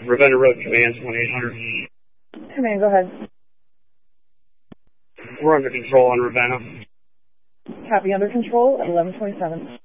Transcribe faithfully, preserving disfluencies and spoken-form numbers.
Ravenna Road Command's one eight hundred. Command, go ahead. We're under control on Ravenna. Copy, under control at eleven twenty-seven.